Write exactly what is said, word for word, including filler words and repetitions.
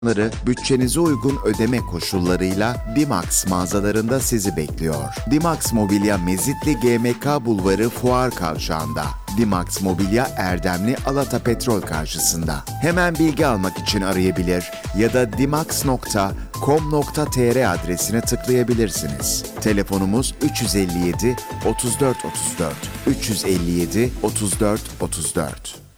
bütçenize uygun ödeme koşullarıyla Dimax mağazalarında sizi bekliyor. Dimax Mobilya Mezitli G M K Bulvarı Fuar Kavşağı'nda. Dimax Mobilya Erdemli Alata Petrol karşısında. Hemen bilgi almak için arayabilir ya da dimax nokta com nokta tr adresine tıklayabilirsiniz. Telefonumuz üç yüz elli yedi otuz dört otuz dört üç yüz elli yedi otuz dört otuz dört.